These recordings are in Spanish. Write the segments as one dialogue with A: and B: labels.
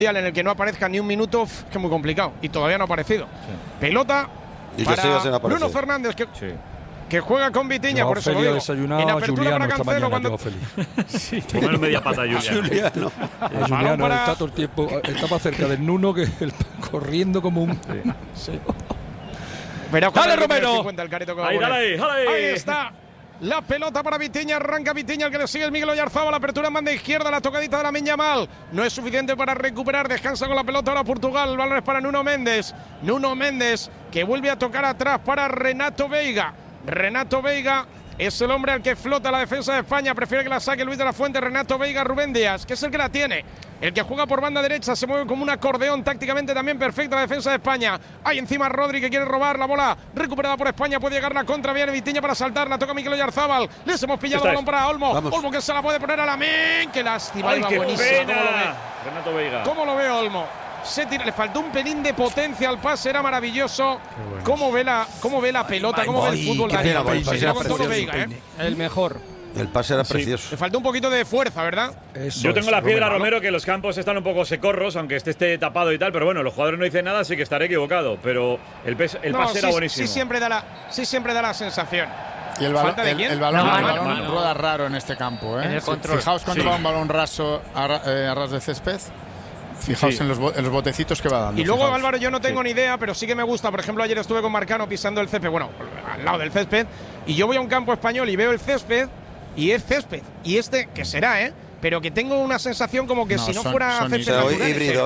A: en el que no aparezca ni un minuto, que es muy complicado. Y todavía no ha aparecido. Pelota
B: y
A: para Bruno Fernández, que juega con Vitinha, por eso lo digo. En apertura para Cancelo cuando…
C: Sí, comer media pata Juliano.
D: Juliano está todo el tiempo, está más cerca del Nuno que corriendo como un…
A: Sí. ¡Dale, Romero! Ahí está. La pelota para Vitinha, arranca Vitinha, el que le sigue es Miguel Oyarzabal, la apertura en banda izquierda, la tocadita de Lamine Yamal. No es suficiente para recuperar, descansa con la pelota ahora Portugal, el balón es para Nuno Méndez. Nuno Méndez que vuelve a tocar atrás para Renato Veiga. Renato Veiga es el hombre al que flota la defensa de España, prefiere que la saque Luis de la Fuente. Renato Veiga, Rubén Díaz, que es el que la tiene. El que juega por banda derecha, se mueve como un acordeón, tácticamente también perfecta la defensa de España. Ahí encima Rodri que quiere robar la bola, recuperada por España, puede llegar la contra, viene Vitinha para saltar, la toca Mikel Oyarzabal. Les hemos pillado el balón para Olmo. Vamos. Olmo que se la puede poner a Lamine, qué lástima,
C: iba
A: buenísimo.
C: Renato Veiga.
A: ¿Cómo lo ve Olmo? Le faltó un pelín de potencia al pase, era maravilloso. ¿Cómo ve la pelota? ¿Cómo ve el fútbol?
D: El mejor.
B: El pase era precioso.
A: Le faltó un poquito de fuerza, ¿verdad?
C: Yo tengo la piedra, Romero, que los campos están un poco secorros, aunque esté tapado y tal, pero bueno, los jugadores no dicen nada, así que estaré equivocado. Pero el pase era buenísimo.
A: Sí siempre da la sensación.
E: Y el balón rueda raro en este campo, ¿eh?
F: En el control.
E: Fijaos cuando va un balón raso a ras de césped. Fijaos en los botecitos que va dando.
A: Y luego, Álvaro, yo no tengo ni idea, pero sí que me gusta. Por ejemplo, ayer estuve con Marcano pisando el césped, bueno, al lado del césped, y yo voy a un campo español y veo el césped, y es césped. Y que será, pero que tengo una sensación como que si no fuera césped natural.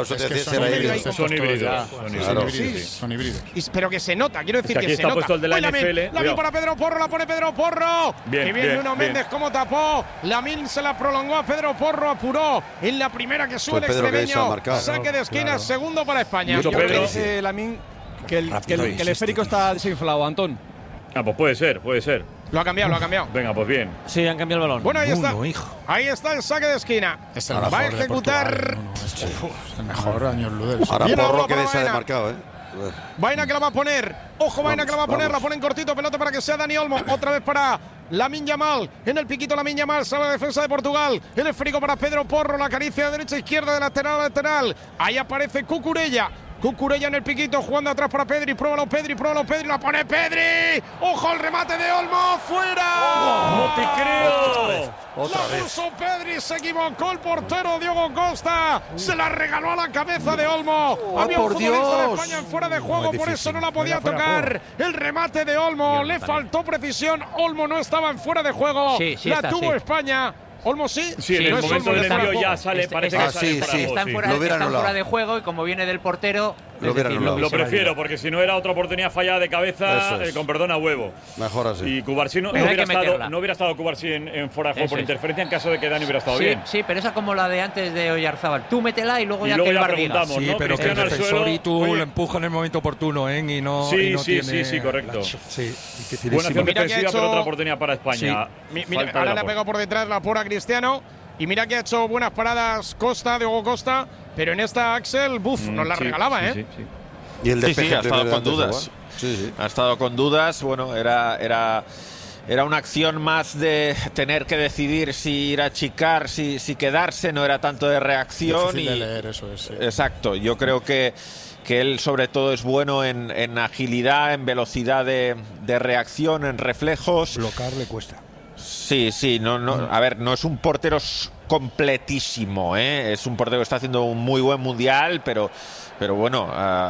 B: Son híbridos.
A: Pero que se nota, quiero decir que se nota.
C: Puesto el de la NFL.
A: Lamine para Pedro Porro, la pone Pedro Porro. Bien, Nuno Méndez, cómo tapó. Lamine se la prolongó a Pedro Porro, apuró en la primera que sube el extremeño. Saque de esquina, segundo para España.
D: Yo creo que dice Lamine que el esférico está desinflado, Antón.
C: Pues puede ser.
A: Lo ha cambiado.
C: Venga, pues bien.
F: Sí, han cambiado el balón.
A: Bueno, ahí está. Ahí está el saque de esquina. Va a ejecutar.
E: El mejor año Ludel.
B: Ahora Porro que se ha demarcado,
A: Vaina que la va a poner. Ojo, Vaina que la va a poner. La pone en cortito. Pelota para que sea Dani Olmo. Otra vez para Lamine Yamal. En el piquito Lamine Yamal. Sale la defensa de Portugal. El esférico para Pedro Porro. La caricia de derecha a izquierda, de lateral a lateral. Ahí aparece Cucurella. Cucurella en el piquito, jugando atrás para Pedri. Pruébalo Pedri. La pone Pedri. ¡Ojo, el remate de Olmo! ¡Fuera!
C: ¡No te creo!
A: Otra vez. Puso Pedri, se equivocó el portero Diogo Costa. Se la regaló a la cabeza de Olmo. Había un futbolista de España en fuera de juego, por eso no la podía tocar. El remate de Olmo, le faltó precisión. Olmo no estaba en fuera de juego. La tuvo España. Olmo sí.
C: Sí, en el momento del envío ya sale, parece que sale.
F: Están fuera de juego y como viene del portero…
C: Lo prefiero, porque si no era otra oportunidad fallada de cabeza, con perdón a huevo.
B: Mejor así.
C: Y Cubarsí no hubiera estado Cubarsí en fuera de juego por interferencia en caso de que Dani hubiera estado bien.
F: Sí, pero esa es como la de antes de Oyarzabal. Tú métela y luego ya que el VAR diga.
D: Sí, pero que el defensor y tú lo empujan en el momento oportuno, y no
C: Sí, correcto. Buena acción defensiva, pero otra oportunidad para España.
A: Ahora le ha pegado por detrás la pora a Cristiano. Y mira que ha hecho buenas paradas Diogo Costa, pero en esta Axel, nos la regalaba,
G: Sí. Y el despeje ha estado con dudas. Ha estado con dudas. Bueno, era una acción más de tener que decidir si ir a achicar, si quedarse, no era tanto de reacción.
E: Difícil de leer, eso es.
G: Exacto, yo creo que él sobre todo es bueno en agilidad, en velocidad de reacción, en reflejos.
D: Bloquear le cuesta.
G: Sí, a ver, no es un portero completísimo, es un portero que está haciendo un muy buen mundial, pero bueno,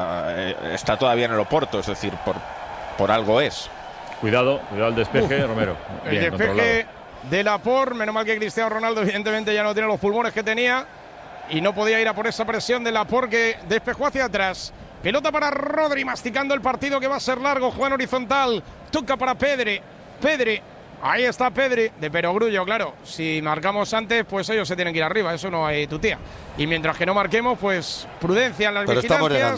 G: está todavía en el Oporto, es decir, por algo es.
C: Cuidado el despeje, Romero.
A: Bien, el despeje de Laporte, menos mal que Cristiano Ronaldo evidentemente ya no tiene los pulmones que tenía y no podía ir a por esa presión de Laporte, que despejó hacia atrás. Pelota para Rodri, masticando el partido que va a ser largo, juega en horizontal, toca para Pedri. Ahí está Pedri, de Perogrullo, claro. Si marcamos antes, pues ellos se tienen que ir arriba, eso no hay tutía. Y mientras que no marquemos, pues prudencia en las vigilancias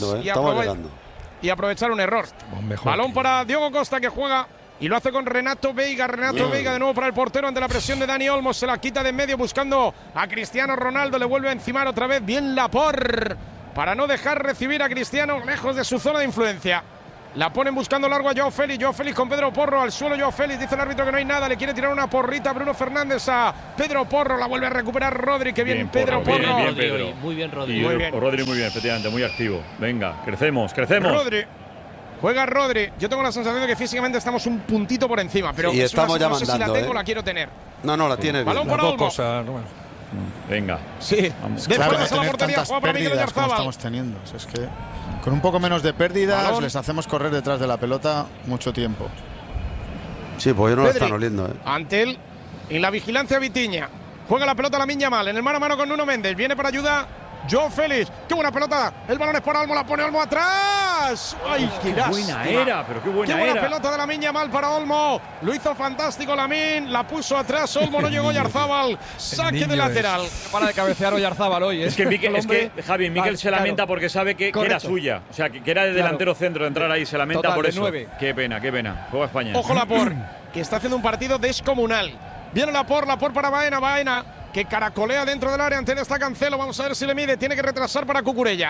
A: y aprovechar un error. Balón para Diogo Costa, que juega y lo hace con Renato Veiga. Veiga de nuevo para el portero ante la presión de Dani Olmo. Se la quita de en medio buscando a Cristiano Ronaldo. Le vuelve a encimar otra vez. Bien Laporte para no dejar recibir a Cristiano lejos de su zona de influencia. La ponen buscando largo a Joao Félix. Joao Félix con Pedro Porro al suelo. Joao Félix dice el árbitro que no hay nada. Le quiere tirar una porrita a Bruno Fernández a Pedro Porro. La vuelve a recuperar Rodri. Que bien Pedro Porro.
C: Bien, Pedro.
F: Muy bien, Rodri.
C: Rodri muy bien, efectivamente, muy activo. Venga, crecemos.
A: Rodri. Juega Rodri. Yo tengo la sensación de que físicamente estamos un puntito por encima. Pero
B: y estamos ya
A: no sé si la tengo,
B: ¿eh?
A: la quiero tener.
B: No, la tienes bien.
A: Balón para Olmo.
C: Venga.
A: Sí.
E: Vamos.
A: Después
E: Claro,
A: de la portería, juega para Miguel Oyarzabal.
E: Estamos teniendo. Es que con un poco menos de pérdidas les hacemos correr detrás de la pelota mucho tiempo.
B: Sí, pues yo no lo están oliendo.
A: Ante él, en la vigilancia Vitinha. Juega la pelota Lamine Yamal en el mano a mano con Nuno Méndez. Viene para ayuda Joao Félix. ¡Qué buena pelota! El balón es para Olmo, la pone Olmo atrás. ¡Ay, qué
C: buena era! Pero qué buena
A: pelota de Lamine Yamal para Olmo. Lo hizo fantástico Lamine. La puso atrás. Olmo no llegó. Oyarzabal. Saque de lateral.
D: Para de cabecear Oyarzabal hoy.
C: Es que Javi, Mikel se lamenta porque sabe que era suya. O sea, que era de delantero centro de entrar ahí. Se lamenta por eso. 9. Qué pena. Juega España.
A: Ojo Laporte, que está haciendo un partido descomunal. Viene Laporte para Baena, que caracolea dentro del área. Ante él está Cancelo. Vamos a ver si le mide. Tiene que retrasar para Cucurella.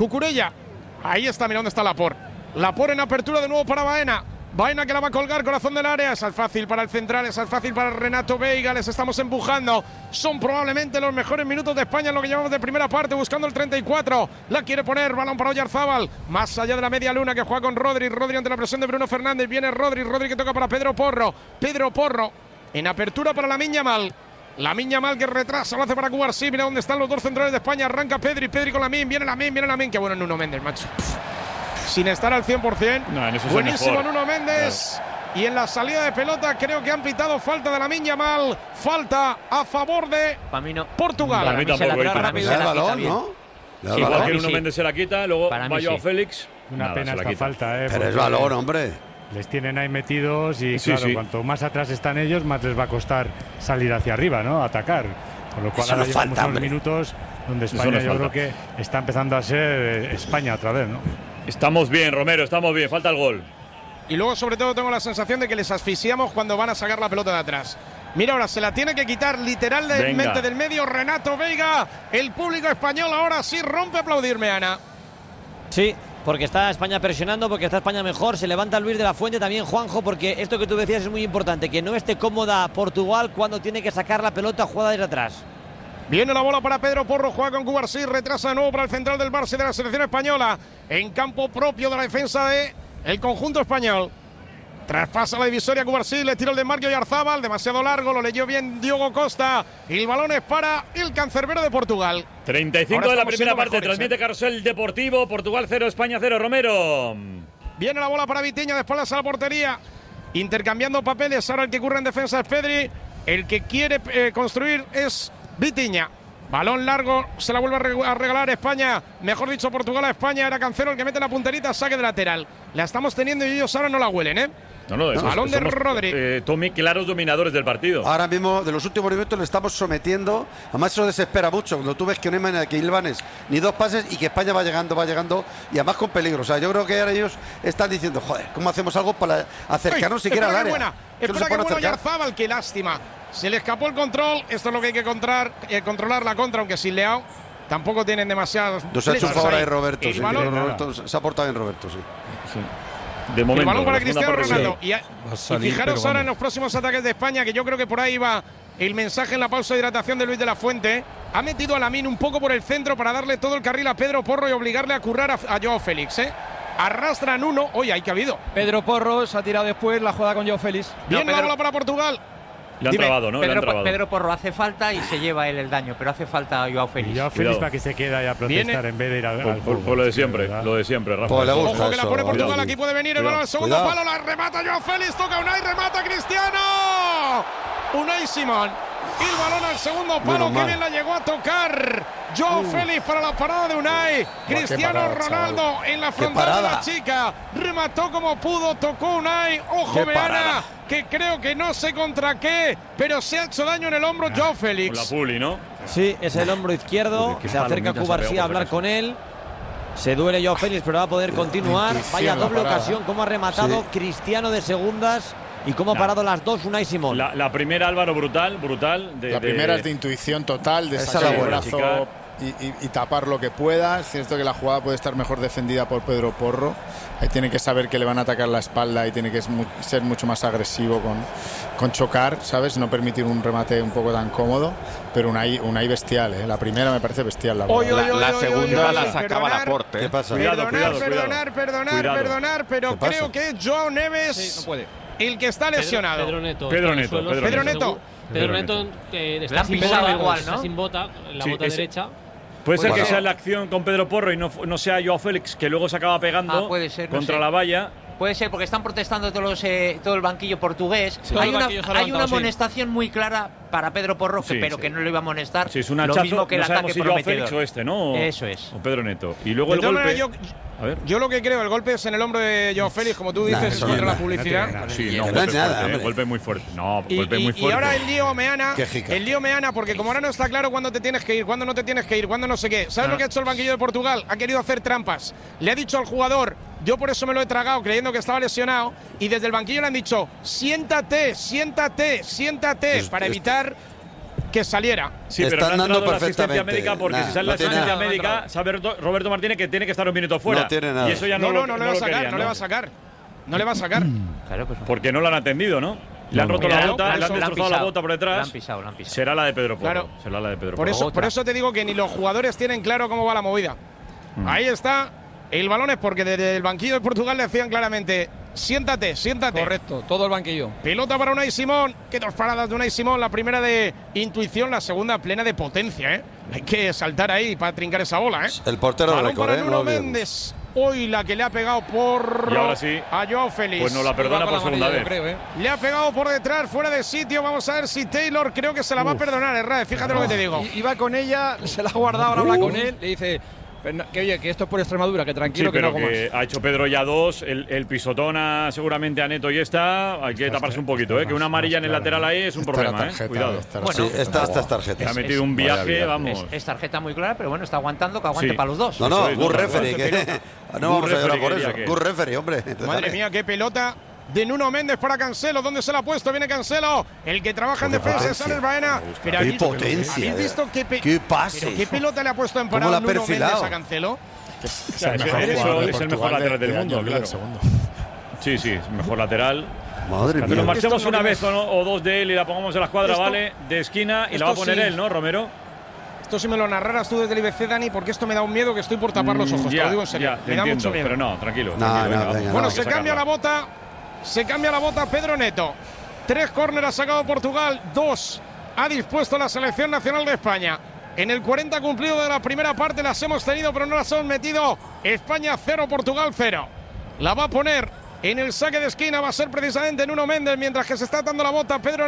A: Ahí está, mira dónde está Laporte. Laporte en apertura de nuevo para Baena. Baena que la va a colgar, corazón del área. Esa es fácil para el central, esa es fácil para Renato Veiga. Les estamos empujando. Son probablemente los mejores minutos de España en lo que llevamos de primera parte. Buscando el 34. La quiere poner, balón para Oyarzabal. Más allá de la media luna que juega con Rodri. Rodri ante la presión de Bruno Fernández. Viene Rodri que toca para Pedro Porro. En apertura para Lamine Yamal. Lamine Yamal que retrasa, lo hace para Cubarsí. Mira dónde están los dos centrales de España. Arranca Pedri con Lamine. Viene Lamine. Qué bueno Nuno Méndez, macho. Sin estar al 100%. Buenísimo Nuno Méndez. Claro. Y en la salida de pelota creo que han pitado falta de Lamine Yamal. Falta a favor de Portugal.
C: Para mí tampoco.
B: Le da el balón, ¿no?
C: Igual que Nuno Méndez se la quita, luego va Joao Félix.
H: Una pena esta falta,
B: Pero es balón, hombre.
H: Les tienen ahí metidos y claro, cuanto más atrás están ellos, más les va a costar salir hacia arriba, ¿no? Atacar. Con lo cual ahora llevamos unos minutos donde España yo creo que está empezando a ser España otra vez, ¿no?
C: Estamos bien, Romero, estamos bien. Falta el gol.
A: Y luego sobre todo tengo la sensación de que les asfixiamos cuando van a sacar la pelota de atrás. Mira, ahora se la tiene que quitar literalmente del medio Renato Veiga. El público español ahora sí rompe a aplaudirme, Ana.
I: Sí. Porque está España presionando, porque está España mejor. Se levanta Luis de la Fuente también, Juanjo, porque esto que tú decías es muy importante, que no esté cómoda Portugal cuando tiene que sacar la pelota jugada desde atrás.
A: Viene la bola para Pedro Porro, juega con Cubarsí, retrasa de nuevo para el central del Barça de la selección española. En campo propio de la defensa del conjunto español. Traspasa la divisoria Cubarsí, le tira el de Marco Oyarzabal, demasiado largo, lo leyó bien Diogo Costa. Y el balón es para el cancerbero de Portugal.
C: 35 de la primera parte, transmite Carrusel Deportivo, Portugal 0, España 0, Romero.
A: Viene la bola para Vitinha, de espaldas a la portería. Intercambiando papeles, ahora el que curra en defensa es Pedri. El que quiere construir es Vitinha. Balón largo, se la vuelve a regalar España, mejor dicho Portugal a España. Era Cancelo el que mete la punterita, saque de lateral. La estamos teniendo y ellos ahora no la huelen, ¿eh? Balón de Rodri.
C: Tommy, claros dominadores del partido.
B: Ahora mismo, de los últimos minutos, le estamos sometiendo. Además, eso desespera mucho. Cuando tú ves que no hay manera que Ilvanes ni dos pases y que España va llegando. Y además con peligro. O sea, yo creo que ahora ellos están diciendo, joder, ¿cómo hacemos algo para acercarnos siquiera al área?
A: Espera que bueno Oyarzabal, qué lástima. Se le escapó el control. Esto es lo que hay que controlar la contra, aunque sin Leao tampoco tienen demasiadas.
B: Nos ha hecho un favor ahí Roberto. Sí, Roberto se ha portado bien Roberto, sí.
C: De momento,
A: el balón para Cristiano Ronaldo. Y fijaros ahora en los próximos ataques de España, que yo creo que por ahí va el mensaje en la pausa de hidratación de Luis de la Fuente. Ha metido a Lamine un poco por el centro para darle todo el carril a Pedro Porro y obligarle a currar a Joao Félix, ¿eh? Arrastran uno. Oye, hay que ha habido.
D: Pedro Porro se ha tirado después la jugada con Joao Félix.
A: Bien, la bola para Portugal.
C: Le han trabado, ¿no?
F: Pedro Porro hace falta y se lleva él el daño, pero hace falta a Joao Félix.
H: Joao Félix para que se quede ahí a protestar en vez de ir al
C: por lo de siempre, Rafa.
B: Pues le gusta.
A: Ojo que la pone Portugal, aquí puede venir el balón al segundo palo, la remata Joao Félix, toca Unai, remata Cristiano. Unai Simón. Y el balón al segundo palo, que bien la llegó a tocar Joao Félix para la parada de Unai. Cristiano Ronaldo en la frontal de la chica. Remató como pudo, tocó Unai. Ojo, Meana, que creo que no sé contra qué, pero se ha hecho daño en el hombro Joao Félix.
C: Con la Puli, ¿no?
I: Sí, es el hombro izquierdo. Se acerca Cubarsí a hablar con él. Se duele Joao Félix, pero va a poder continuar. Vaya doble ocasión, cómo ha rematado Cristiano de segundas. Y cómo ha parado las dos Unai Simón.
C: La primera, Álvaro, brutal.
E: La primera es de intuición total, de sacar el brazo y tapar lo que pueda. Es cierto que la jugada puede estar mejor defendida por Pedro Porro. Tiene que saber que le van a atacar la espalda y tiene que ser mucho más agresivo con chocar, ¿sabes? No permitir un remate un poco tan cómodo. Pero Unai bestial, ¿eh? La primera me parece bestial.
G: La segunda la sacaba Laporte.
B: ¿Qué pasa?
A: Perdonar, pero creo que es Joao Neves el que está lesionado.
C: Pedro Neto.
J: Está sin bota igual, ¿no? Está sin bota, la bota derecha.
C: Puede ser que sea la acción con Pedro Porro y no sea Joao Félix, que luego se acaba pegando contra la valla.
F: Puede ser, porque están protestando todo el banquillo portugués. Hay una amonestación muy clara para Pedro Porro, pero que no le iba a amonestar.
C: Sí, es un hachazo,
F: lo mismo que el ataque
C: si Joao Félix o ¿no?
F: Eso es.
C: O Pedro Neto. Y luego el golpe…
A: Yo lo que creo, el golpe es en el hombro de Joao Félix, como tú dices, es contra la publicidad.
C: Golpe muy fuerte. Golpe muy fuerte.
A: Y ahora el lío Meana, porque como ahora no está claro cuándo te tienes que ir, cuándo no te tienes que ir, cuándo no sé qué. ¿Sabes lo que ha hecho el banquillo de Portugal? Ha querido hacer trampas. Le ha dicho al jugador, yo por eso me lo he tragado creyendo que estaba lesionado, y desde el banquillo le han dicho, siéntate, para evitar que saliera.
C: Sí, pero no ha entrado la asistencia médica, porque si sale la asistencia médica, sabe Roberto Martínez que tiene que estar un minuto fuera.
B: No tiene nada.
C: Y eso ya no le va a sacar.
A: No le va a sacar.
F: Claro, pues,
C: porque no lo han atendido, ¿no? Le han roto la bota, le han destrozado la bota por detrás.
F: La han pisado.
C: Será la de Pedro Porro.
A: Claro.
C: Será la de Pedro Porro.
A: Por eso te digo que ni los jugadores tienen claro cómo va la movida. Ahí está. El balón es porque desde el banquillo de Portugal le decían claramente, siéntate.
D: Correcto, todo el banquillo.
A: Pelota para Unai Simón. Qué dos paradas de Unai Simón. La primera de intuición, la segunda plena de potencia, ¿eh? Hay que saltar ahí para trincar esa bola, ¿eh?
B: El portero de récord,
A: para Nuno Méndez. Hoy la que le ha pegado
C: y ahora sí,
A: a Joao Félix.
C: Pues no la perdona por segunda vez.
D: Creo,
A: Le ha pegado por detrás, fuera de sitio. Vamos a ver si Taylor creo que se la va a perdonar, Herrera. Fíjate lo que te digo.
D: Iba con ella, se la ha guardado, ahora habla con él. Le dice… Que oye, que esto es por Extremadura, que tranquilo,
C: pero
D: que no hago
C: que
D: más.
C: Ha hecho Pedro ya dos, el pisotona seguramente a Neto y hay que taparse un poquito, que una amarilla en el lateral ahí es un problema, Cuidado.
B: Estas tarjetas.
C: Ha metido un viaje, vamos.
F: Es tarjeta muy clara, pero bueno, está aguantando, que aguante para los dos.
B: No, good referee. No vamos a llorar por eso. Good referee, hombre.
A: Madre mía, qué pelota de Nuno Méndez para Cancelo. ¿Dónde se la ha puesto? Viene Cancelo, el que trabaja en defensa de Sales Baena.
B: Qué potencia.
A: ¿Habéis visto
B: qué pase?
A: ¿Qué pelota le ha puesto en parado Nuno Méndez a Cancelo?
C: Es el mejor lateral del mundo, claro. Sí, es el mejor lateral.
B: Madre mía.
C: Nos marchamos una vez o dos de él y la pongamos en la escuadra, ¿vale? De esquina, y la va a poner él, ¿no, Romero?
A: Esto sí me lo narraras tú desde el IBC, Dani, porque esto me da un miedo que estoy por tapar los ojos. Te lo digo en serio. Me da mucho miedo.
C: Pero no, tranquilo.
A: Bueno, se cambia la bota. Se cambia la bota Pedro Neto. 3 córneres ha sacado Portugal, 2 ha dispuesto la selección nacional de España. En el 40 cumplido de la primera parte las hemos tenido, pero no las hemos metido. España 0, Portugal 0. La va a poner en el saque de esquina, va a ser precisamente Nuno Méndez, mientras que se está dando la bota Pedro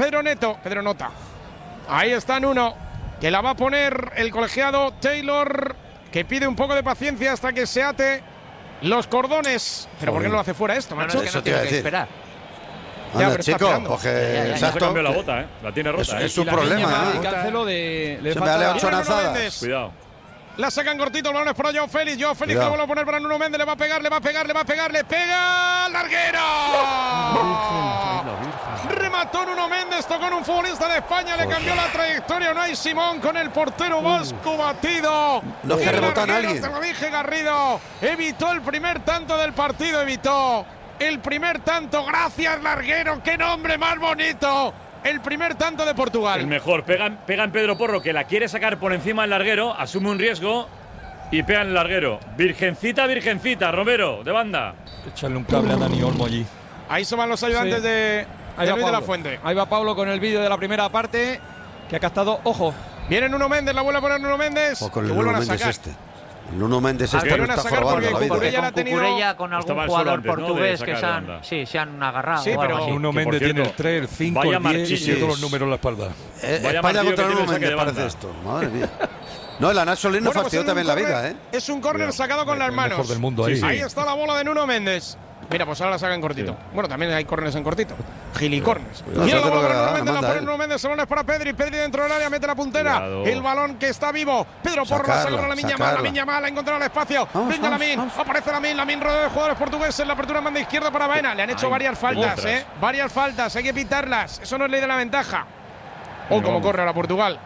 A: Nota. Ahí está Nuno, que la va a poner el colegiado Taylor, que pide un poco de paciencia hasta que se ate los cordones. ¿Pero por qué no lo hace fuera esto, macho?
F: Es que no tiene que esperar.
B: Ya, pero chico, porque
C: se cambió la bota, la tiene rota.
B: Es su problema.
D: Cancelo
B: le falta 8 lanzadas.
C: Cuidado.
A: La sacan cortito, el balón es para Joao Félix. Joao Félix la vuelve a poner para Nuno Méndez. Le va a pegar. ¡Le pega! ¡Larguero! Remató Nuno Méndez, tocó en un futbolista de España. Le cambió la trayectoria. Unai Simón con el portero vasco batido.
B: No que rebota nadie.
A: Te lo dije, Garrido. Evitó el primer tanto del partido. El primer tanto. Gracias, Larguero. ¡Qué nombre más bonito! El primer tanto de Portugal.
C: El mejor. Pega en Pedro Porro, que la quiere sacar por encima del larguero. Asume un riesgo y pega en el larguero. Virgencita, Romero, de banda.
D: Echarle un cable a Dani Olmo allí.
A: Ahí se van los ayudantes de Luis de la Fuente.
D: Ahí va Pablo con el vídeo de la primera parte, que ha captado. Ojo.
A: Viene Nuno Méndez, la vuelve a poner Nuno Méndez.
B: O con el Nuno Méndez Nuno Méndez no está probando la vida.
F: Cucurella con algún jugador portugués que se han agarrado.
D: Sí, pero Nuno Méndez tiene el 3, el 5, el 10 y todos los números en la espalda.
B: España contra Nuno Méndez parece esto. Madre mía. No, el Anasoli no fastidió también la vida,
A: Es un córner sacado con las manos.
D: Mejor del mundo ahí.
A: Ahí está la bola de Nuno Méndez. Mira, pues ahora la sacan cortito. Bueno, también hay córneres en cortito. Gilicornes. Mira la bola de Nuno Méndez, la pone Nuno Méndez, el balón es para Pedri. Pedri dentro del área, mete la puntera. El balón que está vivo. Pedro Porro la saca para Lamine Yamal, ha encontrado el espacio. Venga Lamine, aparece Lamine rodea de jugadores portugueses. La apertura en banda izquierda para Baena. Le han hecho varias faltas, Varias faltas, hay que pitarlas. Eso no es ley de la ventaja. Como corre ahora Portugal.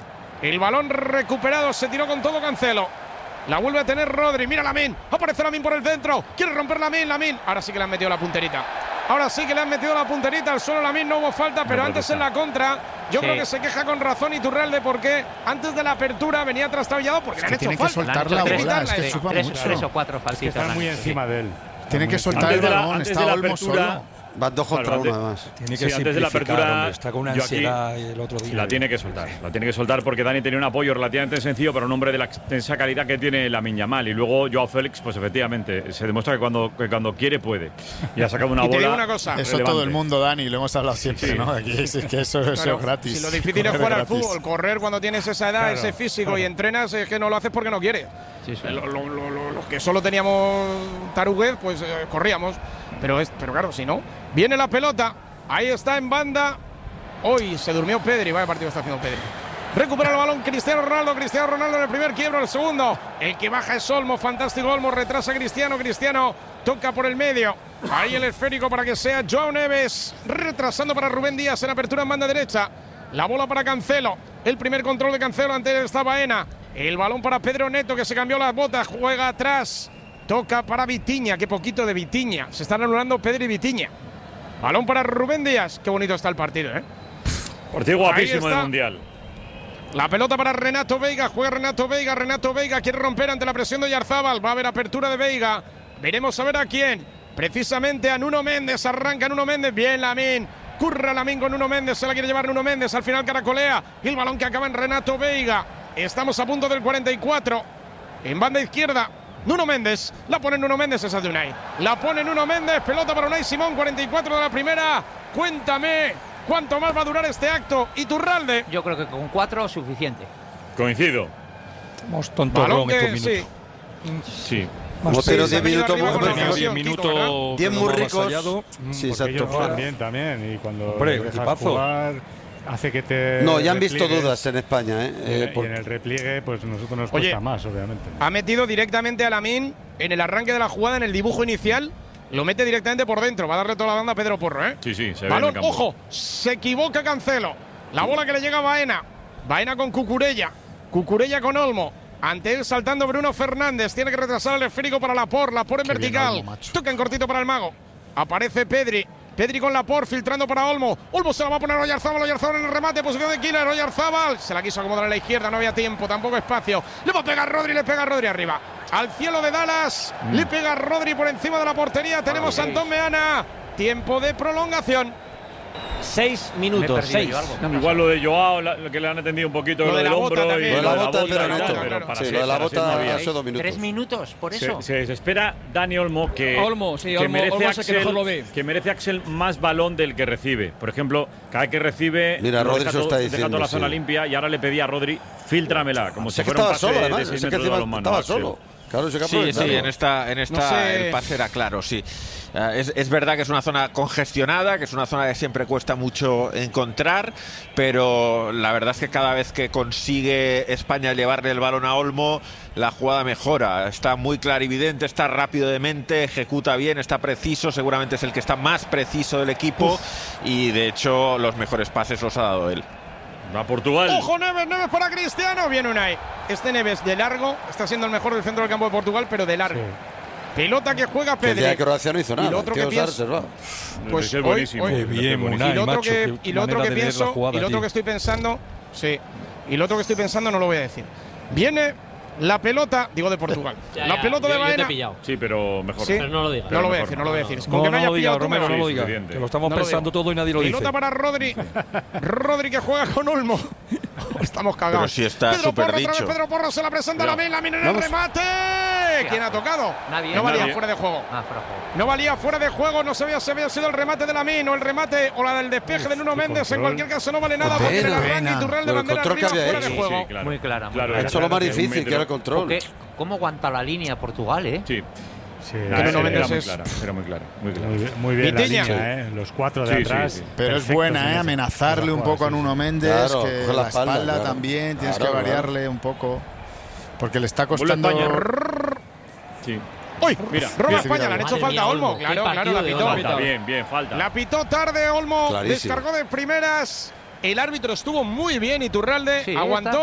A: El balón recuperado, se tiró con todo Cancelo. La vuelve a tener Rodri, mira Lamine, aparece Lamine por el centro, quiere romper Lamine. Ahora sí que le han metido la punterita. Al suelo Lamine, no hubo falta, pero antes en la contra, yo creo que se queja con razón Iturralde porque antes de la apertura venía trastabillado porque le han hecho falta.
E: Que soltar la bola, es que chupa mucho.
F: 3 o 4 faltitas.
H: Están muy encima de él.
E: Tiene que soltar el balón, está Olmo solo.
B: Van 2 contra 1 además.
C: Tiene que antes de la apertura,
K: hombre, está con una ansiedad el otro día.
C: La tiene que soltar porque Dani tenía un apoyo relativamente sencillo para un hombre de la extensa calidad que tiene Lamine Yamal. Y luego Joao Félix, pues efectivamente, se demuestra que cuando quiere puede. Y ha sacado una bola.
A: Te digo una cosa.
E: Eso todo el mundo, Dani, lo hemos hablado siempre, ¿no? Aquí es que eso es gratis.
A: Si lo difícil es jugar al fútbol, correr cuando tienes esa edad, ese físico y entrenas, es que no lo haces porque no quieres. Los que solo teníamos taruguez, pues corríamos. Pero claro, si no. Viene la pelota. Ahí está en banda. Hoy se durmió Pedri. Vaya partido está haciendo Pedri. Recupera el balón Cristiano Ronaldo en el primer quiebro, el segundo. El que baja es Olmo. Fantástico Olmo. Retrasa a Cristiano. Cristiano toca por el medio. Ahí el esférico para que sea Joao Neves. Retrasando para Rubén Díaz en apertura en banda derecha. La bola para Cancelo. El primer control de Cancelo ante esta Baena. El balón para Pedro Neto que se cambió las botas. Juega atrás. Toca para Vitinha. Qué poquito de Vitinha. Se están anulando Pedro y Vitinha. Balón para Rubén Díaz. Qué bonito está el partido, ¿eh?
C: Partido guapísimo del Mundial.
A: La pelota para Renato Veiga. Juega Renato Veiga. Renato Veiga quiere romper ante la presión de Oyarzabal. Va a haber apertura de Veiga. Veremos a ver a quién. Precisamente a Nuno Méndez. Arranca Nuno Méndez. Bien Lamine. Curra Lamine con Nuno Méndez. Se la quiere llevar Nuno Méndez. Al final caracolea. Y el balón que acaba en Renato Veiga. Estamos a punto del 44. En banda izquierda. Nuno Méndez, la pone Nuno Méndez, esa de Unai. La pone Nuno Méndez, pelota para Unai Simón, 44 de la primera. Cuéntame, ¿cuánto más va a durar este acto? Iturralde.
F: Yo creo que con 4 suficiente.
C: Coincido.
K: Estamos tontos en estos minutos.
C: Sí.
B: Pero 10 minutos,
K: 10 minutos.
B: 10 muy ricos. Sí, exacto.
H: También. Y cuando
K: dejas
H: jugar, hace que te.
B: No, ya han visto dudas en España,
H: y en el repliegue, pues nosotros nos cuesta más, obviamente.
A: Ha metido directamente a Lamine en el arranque de la jugada, en el dibujo inicial. Lo mete directamente por dentro. Va a darle toda la banda a Pedro Porro, ¿eh?
C: Sí, se
A: balón, ojo, se equivoca Cancelo. La bola que le llega a Baena. Baena con Cucurella. Cucurella con Olmo. Ante él saltando Bruno Fernández. Tiene que retrasar el esférico para Laporte. Laporte en vertical. Olmo, toca en cortito para el mago. Aparece Pedri. Pedri con Laporte, filtrando para Olmo. Olmo se la va a poner a Oyarzabal. Oyarzabal en el remate, posición de killer. Oyarzabal se la quiso acomodar a la izquierda, no había tiempo, tampoco espacio. Le va a pegar Rodri, le pega Rodri arriba. Al cielo de Dallas, le pega Rodri por encima de la portería. Tenemos a Antón Meana. Tiempo de prolongación.
I: 6 minutos, 6.
C: Igual lo de Joao, lo que le han atendido un poquito lo del hombro y
B: lo de la bota,
C: pero
B: lo de la bota hace 2 minutos.
F: 3 minutos, por eso.
C: Se espera Dani Olmo que merece Axel más balón del que recibe. Por ejemplo, cada vez que recibe,
B: mira, Rodri se está diciendo,
C: deja toda la zona limpia y ahora le pedía a Rodri, fíltramela, como si fuera un pase de 6 metros de balonmano.
B: Estaba solo. Claro,
G: sí, en esta no sé. El pase era claro, sí. Es verdad que es una zona congestionada, que es una zona que siempre cuesta mucho encontrar, pero la verdad es que cada vez que consigue España llevarle el balón a Olmo, la jugada mejora. Está muy clarividente, está rápido de mente, ejecuta bien, está preciso, seguramente es el que está más preciso del equipo y de hecho los mejores pases los ha dado él.
C: Va Portugal.
A: ¡Ojo, Neves para Cristiano! Viene Unai. Este Neves de largo está siendo el mejor del centro del campo de Portugal, pero de largo. Sí. Pelota que juega Pedri.
B: El día de Croacia no hizo nada.
A: Y lo otro que piensa,
C: pues es buenísimo.
A: Y lo otro que pienso, y lo otro que estoy pensando, sí. Y lo otro que estoy pensando no lo voy a decir. Viene la pelota, digo de Portugal. La pelota de Baena.
C: Sí, pero mejor.
J: Sí, pero no lo digas.
A: No lo voy a decir, no lo voy a decir. Con que no haya pillado
K: Romero, no lo digas. Que lo estamos pensando todo y nadie lo dice.
A: Pelota para Rodri. Rodri que juega con Olmo. Estamos cagados.
G: Pero si está súper dicho.
A: Pedro Porro se la presenta a Lamine en el remate. ¿Quién ha tocado?
F: Nadie.
A: No valía fuera de juego. No valía fuera de juego. No sabía si había sido el remate de Lamine o el remate o la del despeje de Nuno Méndez. En cualquier caso no vale nada porque en el arranque Iturralde de bandera arriba fuera de juego.
F: Muy clara.
B: Ha hecho lo más difícil, que era el control.
F: ¿Cómo aguanta la línea Portugal, eh?
C: Sí.
A: Era
C: muy clara.
H: Muy bien Vitinha. La línea, los 4 de atrás.
E: Sí. Pero es buena, amenazarle un poco a Nuno Méndez, claro, que la espalda también, tienes que variarle un poco, porque le está costando.
C: Sí.
A: ¡Uy! Mira, roba España, le han hecho falta a Olmo. Claro, la pitó.
C: Bien, falta.
A: La pitó tarde Olmo, descargó de primeras. El árbitro estuvo muy bien, Iturralde, aguantó.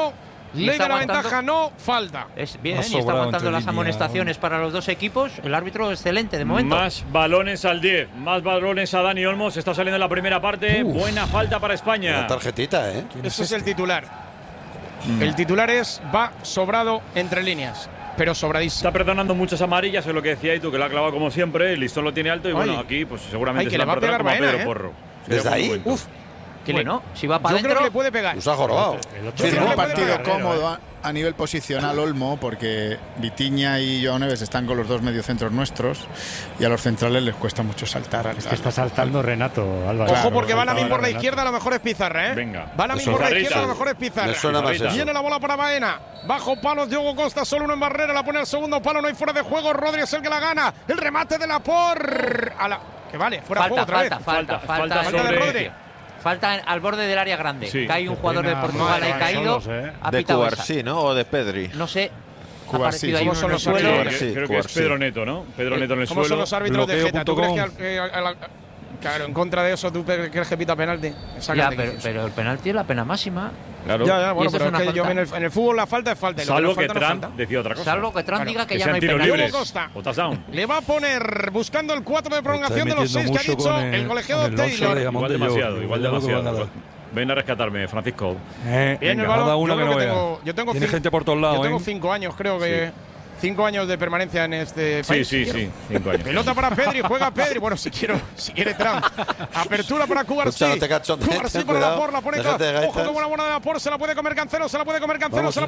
A: Ley de la ventaja, no falta.
F: Es bien, y está aguantando las amonestaciones para los dos equipos. El árbitro excelente de momento.
C: Más balones al 10, más balones a Dani Olmo. Se está saliendo en la primera parte. Buena falta para España.
B: Una tarjetita, ¿eh?
A: Ese es el titular. El titular va sobrado entre líneas, pero sobradísimo.
C: Está perdonando muchas amarillas, es lo que decía tú, que la ha clavado como siempre. El listón lo tiene alto y bueno, aquí pues seguramente
A: se la va a pegar
C: como a Pedro Porro.
B: ¿Desde ahí?
A: Uf.
F: Bueno, si va para adentro,
A: creo que le puede pegar.
B: Nos ha jorobado.
E: Tiene un partido cómodo a nivel posicional Olmo, porque Vitinha y Joao Neves están con los dos mediocentros nuestros y a los centrales les cuesta mucho saltar.
H: Es que está saltando Renato, Álvaro.
A: Ojo, porque va Lamin por la izquierda, a lo mejor es Pizarra, ¿eh?
C: Venga.
A: Va Lamin por la izquierda, a lo mejor es Pizarra. Viene la bola para Baena. Bajo palos, Diogo Costa, solo uno en barrera, la pone al segundo palo, no hay fuera de juego. Rodri es el que la gana. El remate de Laporte. Que vale, fuera de juego otra vez.
F: Falta
A: de Rodri.
F: Falta al borde del área grande. Sí. Cae un jugador de Portugal ahí caído.
G: De Cubarsí, ¿no? O de Pedri.
F: No sé.
A: Ha aparecido ahí uno en el suelo.
C: Creo que es Pedro Neto, ¿no? Pedro Neto en el suelo.
A: ¿Cómo son los árbitros de Geta? ¿Tú crees que claro, en contra de eso, ¿tú crees que pita penalti?
F: Ya, pero el penalti es la pena máxima.
C: Claro.
A: Ya, bueno, pero es que yo en el fútbol la falta es falta.
C: Salvo que Trump decía otra cosa.
F: Salvo que Trump diga que ya no hay penalti.
A: Costa le va a poner, buscando el 4 de prolongación de los 6 que ha dicho el colegiado Taylor.
C: Igual demasiado. Ven a rescatarme, Francisco.
A: Bien, el balón. Yo tengo
K: gente por todos lados.
A: Yo tengo 5 años, creo que. 5 años de permanencia en este país.
C: Sí, 5 años.
A: Pelota para Pedri, juega Pedri. Bueno, si quiere Trump. Apertura para Cubarsí. Cubarsí para Laporte, la pone clara. Ojo, como una buena de Laporte, se la puede comer Cancelo, se la puede comer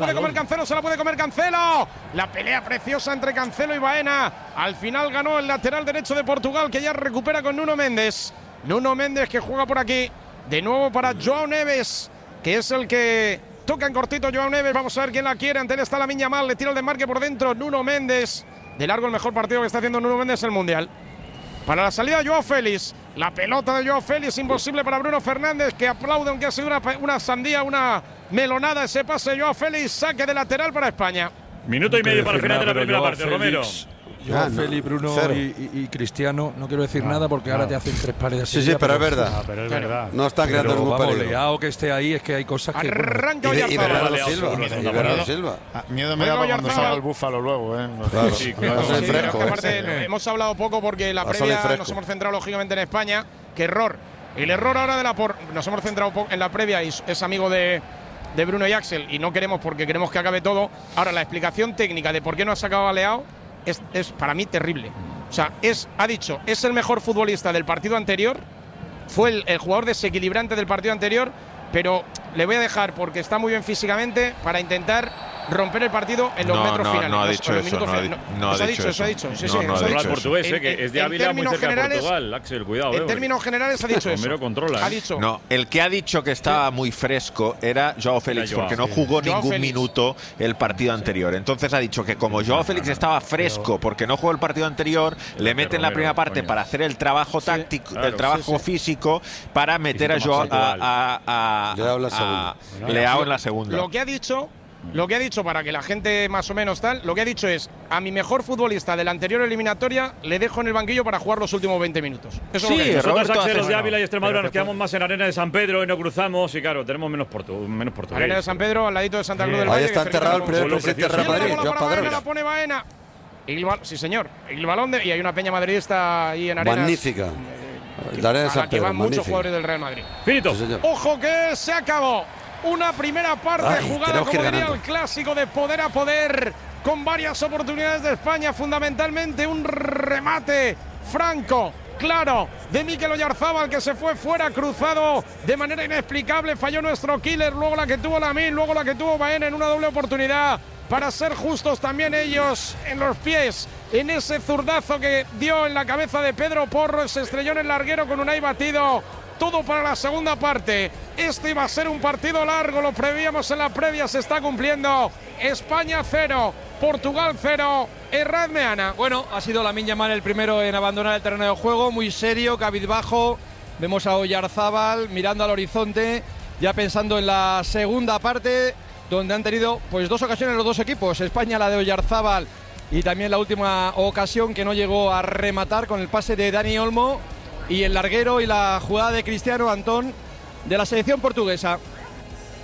A: Cancelo. La pelea preciosa entre Cancelo y Baena. Al final ganó el lateral derecho de Portugal, que ya recupera con Nuno Méndez. Nuno Méndez que juega por aquí. De nuevo para Joao Neves, que es el que toca en cortito. Joao Neves, vamos a ver quién la quiere. Ante él está Lamine Yamal, le tira el desmarque por dentro. Nuno Méndez, de largo el mejor partido que está haciendo Nuno Méndez el Mundial. Para la salida Joao Félix, la pelota de Joao Félix, imposible para Bruno Fernández, que aplaude aunque ha sido una sandía, una melonada ese pase. Joao Félix, saque de lateral para España.
C: Minuto y medio para el final de la primera parte, Romero.
K: Félix, Bruno y Cristiano, no quiero decir nada porque ahora te hacen 3 pares así.
B: Sí, pero es verdad. No está creando ningún peligro.
K: Leao que esté ahí, es que hay cosas que...
A: Arranca
B: y Bernardo Silva.
E: Miedo me da cuando salga el Búfalo luego, ¿eh?
A: Aparte, hemos hablado poco porque la previa nos hemos centrado lógicamente en España. ¡Qué error! El error ahora de nos hemos centrado en la previa y es amigo de Bruno y Axel y no queremos porque queremos que acabe todo. Ahora, la explicación técnica de por qué no ha sacado a Leao es para mí terrible. O sea, ha dicho, es el mejor futbolista del partido anterior, fue el jugador desequilibrante del partido anterior, pero le voy a dejar porque está muy bien físicamente para intentar romper el partido en los metros finales.
G: No ha dicho eso. No ha dicho eso.
A: Ha dicho. Sí,
C: no el portugués, que es de Ávila, muy cerca de Portugal. Axel, cuidado.
A: En términos generales ha dicho eso.
C: Romero controla.
A: Ha dicho.
G: No, el que ha dicho que estaba muy fresco era Joao Félix, porque no jugó ningún minuto el partido anterior. Entonces ha dicho que como Joao Félix estaba fresco porque no jugó el partido anterior, le meten la primera parte para hacer el trabajo táctico, el trabajo físico, para meter a Joao Leao en la segunda.
A: Lo que ha dicho, para que la gente más o menos lo que ha dicho es: a mi mejor futbolista de la anterior eliminatoria le dejo en el banquillo para jugar los últimos 20 minutos. Eso
C: sí, es nosotros Axelos de Ávila y Extremadura nos quedamos más en Arena de San Pedro y no cruzamos y claro, tenemos menos portugués.
A: Arena de San Pedro, al ladito de Santa Cruz del Valle.
B: Ahí está enterrado el primer presidente de Real Madrid, Joan Padrón.
A: La pone Baena. Sí, señor. El balón y hay una peña madridista ahí en Arenas.
B: Magnífica. La Arena de San Pedro,
A: van muchos jugadores del Real Madrid.
C: Finito.
B: Sí,
A: ojo que se acabó. Una primera parte jugada, como diría el clásico, de poder a poder, con varias oportunidades de España, fundamentalmente un remate franco, claro, de Mikel Oyarzabal, que se fue fuera, cruzado de manera inexplicable, falló nuestro killer, luego la que tuvo Lamine, luego la que tuvo Baena en una doble oportunidad, para ser justos también ellos en los pies, en ese zurdazo que dio en la cabeza de Pedro Porro, se estrelló en el larguero con Unai Batido. Todo para la segunda parte. Este iba a ser un partido largo, lo prevíamos en la previa, se está cumpliendo. España 0, Portugal 0. Erradme, Ana.
D: Bueno, ha sido Lamine Yamal el primero en abandonar el terreno de juego, muy serio, cabizbajo. Vemos a Oyarzabal mirando al horizonte, ya pensando en la segunda parte, donde han tenido pues 2 ocasiones los dos equipos. España, la de Oyarzabal, y también la última ocasión que no llegó a rematar con el pase de Dani Olmo. Y el larguero y la jugada de Cristiano Antón de la selección portuguesa.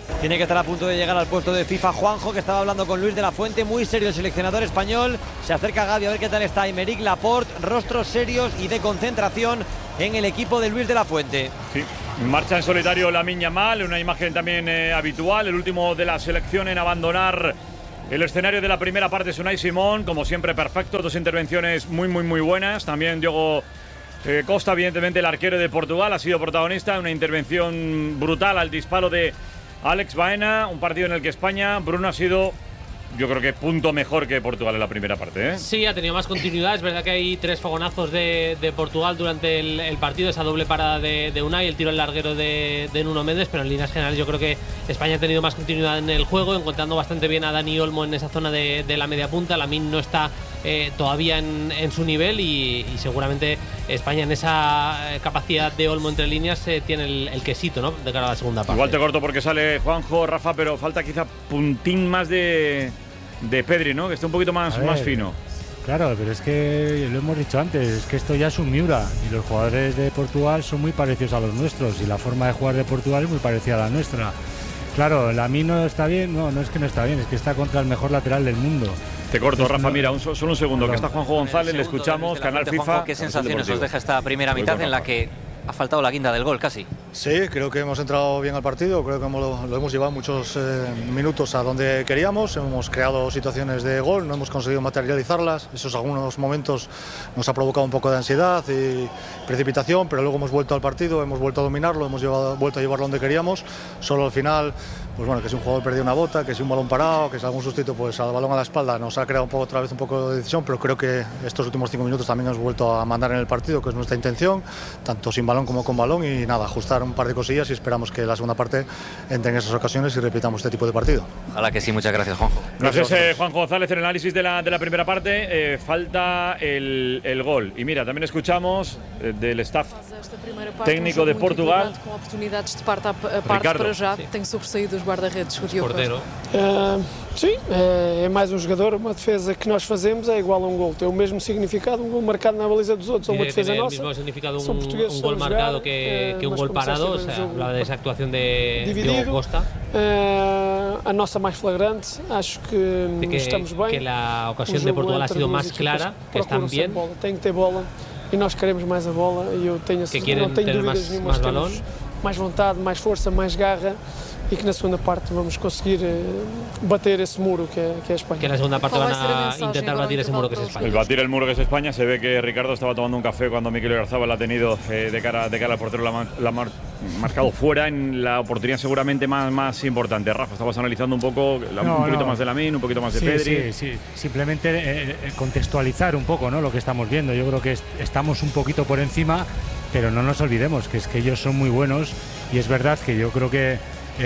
I: Tiene que estar a punto de llegar al puesto de FIFA Juanjo, que estaba hablando con Luis de la Fuente, muy serio el seleccionador español. Se acerca Gavi a ver qué tal está Aymeric Laporte, rostros serios y de concentración en el equipo de Luis de la Fuente.
C: Sí, marcha en solitario Lamine Yamal, una imagen también habitual, el último de la selección en abandonar el escenario de la primera parte es Unai Simón, como siempre perfecto, 2 intervenciones muy buenas. También Diogo Costa, evidentemente el arquero de Portugal, ha sido protagonista, una intervención brutal al disparo de Alex Baena, un partido en el que España, Bruno, ha sido, yo creo que punto mejor que Portugal en la primera parte, ¿eh?
J: Sí, ha tenido más continuidad. Es verdad que hay 3 fogonazos de Portugal durante el partido, esa doble parada de Unai, el tiro al larguero de Nuno Méndez, pero en líneas generales yo creo que España ha tenido más continuidad en el juego, encontrando bastante bien a Dani Olmo en esa zona de la media punta. Lamine no está todavía en su nivel y seguramente España en esa capacidad de Olmo entre líneas tiene el quesito, ¿no?, de cara a la segunda parte.
C: Igual te corto porque sale Juanjo, Rafa, pero falta quizá puntín más de Pedri, ¿no?, que esté un poquito más fino.
H: Claro, pero es que lo hemos dicho antes, es que esto ya es un Miura y los jugadores de Portugal son muy parecidos a los nuestros y la forma de jugar de Portugal es muy parecida a la nuestra. Claro, Lamine no está bien, no es que no está bien, es que está contra el mejor lateral del mundo.
C: Te corto, entonces, Rafa, mira, solo un segundo, que está Juanjo González, le escuchamos, Canal FIFA.
L: Juanjo, ¿qué sensaciones os deja esta primera mitad en la que ha faltado la guinda del gol casi?
M: Sí, creo que hemos entrado bien al partido, creo que lo hemos llevado muchos minutos a donde queríamos, hemos creado situaciones de gol, no hemos conseguido materializarlas, esos algunos momentos nos ha provocado un poco de ansiedad y precipitación, pero luego hemos vuelto al partido, hemos vuelto a dominarlo, hemos vuelto a llevarlo donde queríamos, solo al final, pues bueno, que si un jugador perdió una bota, que si un balón parado, que si algún sustituto pues al balón a la espalda nos ha creado otra vez un poco de decisión, pero creo que estos últimos 5 minutos también hemos vuelto a mandar en el partido, que es nuestra intención, tanto sin balón como con balón, y nada, ajustar un par de cosillas y esperamos que la segunda parte entre en esas ocasiones y repitamos este tipo de partido.
L: Ojalá que sí, muchas gracias, Juanjo.
C: Gracias, Juanjo González, el análisis de la primera parte. Falta el gol. Y mira, también escuchamos del staff técnico de Portugal.
N: Com oportunidades de parte a parte
C: Ricardo.
N: para já, tem sobressaído os guarda-redes, o Diogo Costa.
O: Sim, é mais um jogador, uma defesa que nós fazemos é igual a um gol, tem o mesmo significado, um gol marcado na baliza dos outros, ou uma defesa
J: tiene
O: nossa.
J: El mismo significado un gol marcado que un gol parado, o sea, habla de esa actuación de Diogo Costa.
O: A nossa mais flagrante, acho que estamos bem.
J: Que la ocasión de Portugal ha sido más clara, que están bien.
O: Tem que ter bola e nós queremos mais a bola e eu tenho não tenho dúvidas nenhumas, temos mais vontade, mais força, mais garra y que en la segunda parte vamos a conseguir bater ese muro que es España.
J: Que en la segunda parte van a intentar batir ese muro que es España.
C: El batir el muro que es España. Se ve que Ricardo estaba tomando un café cuando Mikel Oyarzabal ha tenido de cara al portero, la ha marcado fuera en la oportunidad seguramente más importante. Rafa, estabas analizando un poco, un poquito más de Lamine, un poquito más de Pedri.
H: Sí. Simplemente contextualizar un poco, ¿no?, lo que estamos viendo. Yo creo que estamos un poquito por encima, pero no nos olvidemos que es que ellos son muy buenos y es verdad que yo creo que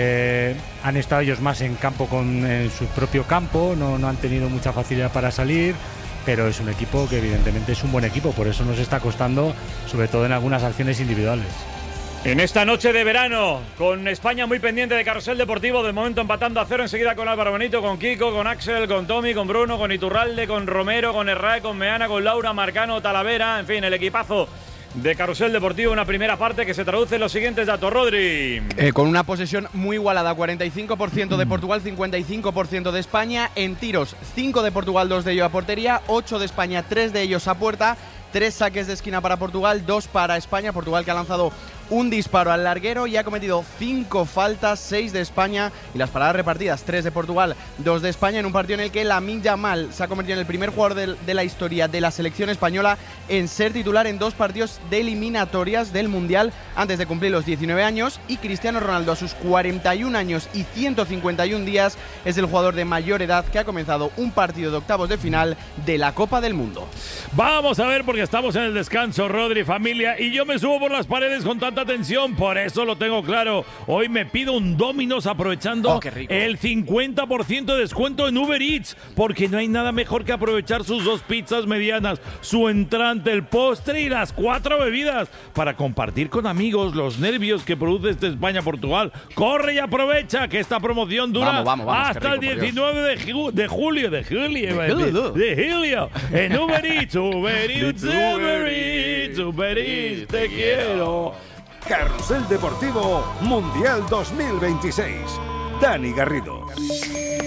H: han estado ellos más en campo en su propio campo, no han tenido mucha facilidad para salir, pero es un equipo que evidentemente es un buen equipo, por eso nos está costando, sobre todo en algunas acciones individuales.
C: En esta noche de verano, con España muy pendiente de Carrusel Deportivo, de momento empatando a 0, enseguida con Álvaro Benito, con Kiko, con Axel, con Tommy, con Bruno, con Iturralde, con Romero, con Herrera, con Meana, con Laura, Marcano, Talavera, en fin, el equipazo de Carrusel Deportivo, una primera parte que se traduce en los siguientes datos, Rodri.
P: Con una posesión muy igualada, 45% de Portugal, 55% de España. En tiros, 5 de Portugal, 2 de ellos a portería, 8 de España, 3 de ellos a puerta. 3 saques de esquina para Portugal, 2 para España. Portugal que ha lanzado un disparo al larguero y ha cometido 5 faltas, 6 de España, y las paradas repartidas, 3 de Portugal, 2 de España, en un partido en el que Lamine Yamal se ha convertido en el primer jugador de la historia de la selección española en ser titular en 2 partidos de eliminatorias del Mundial antes de cumplir los 19 años, y Cristiano Ronaldo, a sus 41 años y 151 días, es el jugador de mayor edad que ha comenzado un partido de octavos de final de la Copa del Mundo.
Q: Vamos a ver, porque estamos en el descanso, Rodri, familia, y yo me subo por las paredes con tanta tensión, por eso lo tengo claro. Hoy me pido un Domino's aprovechando el 50% de descuento en Uber Eats, porque no hay nada mejor que aprovechar sus 2 pizzas medianas, su entrante, el postre y las 4 bebidas para compartir con amigos los nervios que produce este España-Portugal. Corre y aprovecha que esta promoción dura hasta el 19 de julio. En Uber Eats, Uber Eats, te quiero.
R: Carrusel Deportivo Mundial 2026. Dani Garrido.